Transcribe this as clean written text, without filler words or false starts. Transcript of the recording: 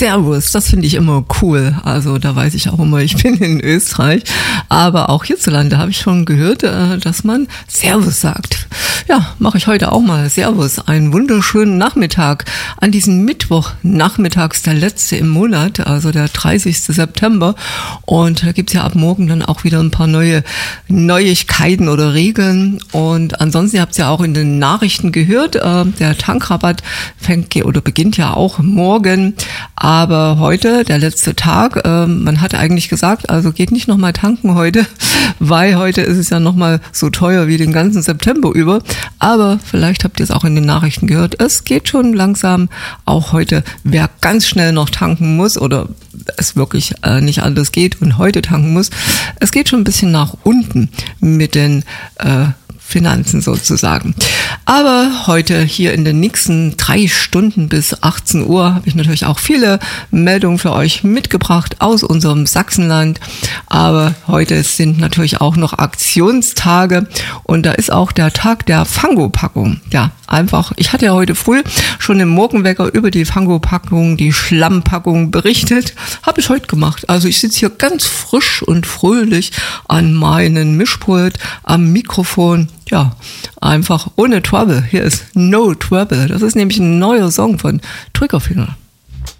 Servus, das finde ich immer cool. Also da weiß ich auch immer, ich bin in Österreich. Aber auch hierzulande habe ich schon gehört, dass man Servus sagt. Ja, mache ich heute auch mal. Servus, einen wunderschönen Nachmittag an diesem Mittwoch, nachmittags der letzte im Monat, also der 30. September. Und da gibt's ja ab morgen dann auch wieder ein paar neue Neuigkeiten oder Regeln. Und ansonsten, ihr habt es ja auch in den Nachrichten gehört, der Tankrabatt beginnt ja auch morgen. Aber heute, der letzte Tag, man hatte eigentlich gesagt, also geht nicht nochmal tanken heute, weil heute ist es ja nochmal so teuer wie den ganzen September über. Aber vielleicht habt ihr es auch in den Nachrichten gehört, es geht schon langsam auch heute, wer ganz schnell noch tanken muss oder es wirklich nicht anders geht und heute tanken muss, es geht schon ein bisschen nach unten mit den Finanzen sozusagen. Aber heute hier in den nächsten 3 Stunden bis 18 Uhr habe ich natürlich auch viele Meldungen für euch mitgebracht aus unserem Sachsenland. Aber heute sind natürlich auch noch Aktionstage und da ist auch der Tag der Fango-Packung. Ja, einfach, ich hatte ja heute früh schon im Morgenwecker über die Fango-Packung, die Schlammpackung berichtet. Habe ich heute gemacht. Also ich sitze hier ganz frisch und fröhlich an meinem Mischpult, am Mikrofon. Ja, einfach ohne Trouble. Hier ist No Trouble. Das ist nämlich ein neuer Song von Triggerfinger.